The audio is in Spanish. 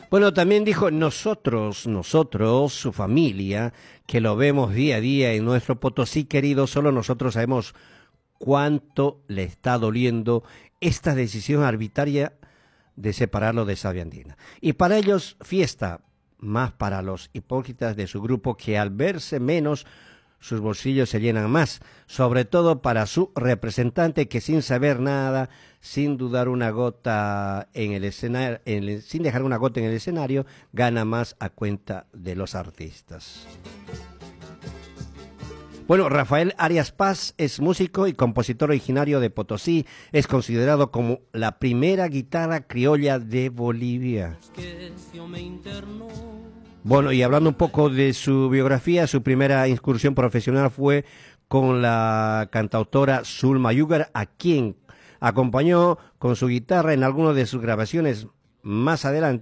Bueno, también dijo nosotros, su familia, que lo vemos día a día en nuestro Potosí querido, solo nosotros sabemos cuánto le está doliendo esta decisión arbitraria de separarlo de Sabia Andina. Y para ellos, fiesta, más para los hipócritas de su grupo que al verse menos, sus bolsillos se llenan más, sobre todo para su representante que sin saber nada, sin dudar una gota en el escenario, sin dejar una gota en el escenario, gana más a cuenta de los artistas. Bueno, Rafael Arias Paz es músico y compositor originario de Potosí. Es considerado como la primera guitarra criolla de Bolivia. Bueno, y hablando un poco de su biografía, su primera incursión profesional fue con la cantautora Zulma Yugar, a quien acompañó con su guitarra en algunas de sus grabaciones más adelante.